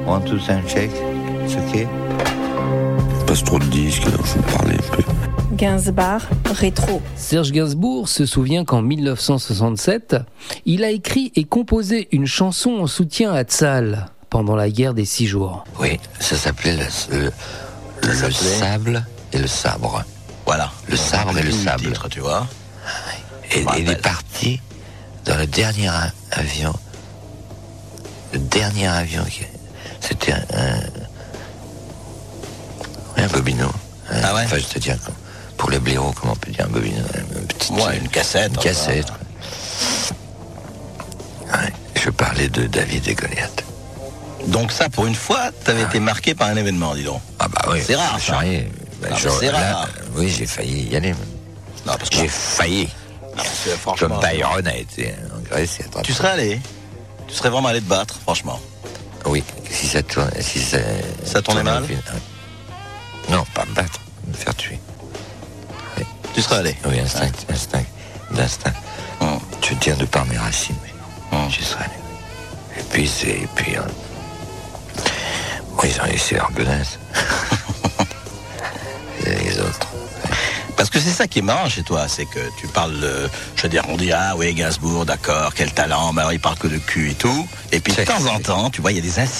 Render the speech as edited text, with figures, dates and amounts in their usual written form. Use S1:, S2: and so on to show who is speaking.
S1: Want to sign check? C'est ok?
S2: Passe trop de disques, alors je vais parler un peu.
S3: Gainsbourg, rétro.
S4: Serge Gainsbourg se souvient qu'en 1967, il a écrit et composé une chanson en soutien à Tzal pendant la guerre des 6 jours.
S1: Oui, ça s'appelait le sable et le sabre.
S5: Voilà.
S1: Le sabre et le sable.
S5: Titre, tu vois.
S1: Et il est parti dans le dernier avion. Le dernier avion, c'était un bobino.
S5: Ah ouais?
S1: Enfin, je te dis, pour les blaireaux, comment on peut dire un bobino?
S5: Une cassette.
S1: Une cassette. Ouais, je parlais de David et Goliath.
S5: Donc ça, pour une fois, t'avais été marqué par un événement, dis donc.
S1: Ah bah oui.
S5: C'est rare, ça. C'est rare.
S1: Oui, j'ai failli y aller.
S5: Non, parce que
S1: J'ai failli.
S5: non, parce que franchement,
S1: Comme Byron a été en Grèce.
S5: tu serais allé. Tu serais vraiment allé te battre, franchement.
S1: Oui, si ça tourne,
S5: Ça tournait mal.
S1: Non, pas me battre, me faire tuer.
S5: Tu serais allé.
S1: Oui, instinct. Je tiens de par mes racines, mais j'y serais allé. Et puis oui, ils ont laissé leur godasse. Les autres.
S5: Parce que c'est ça qui est marrant chez toi, c'est que tu parles je veux dire, on dit, ah oui, Gainsbourg, d'accord, quel talent, mais alors il parle que de cul et tout. Et puis de temps en temps, tu vois, il y a des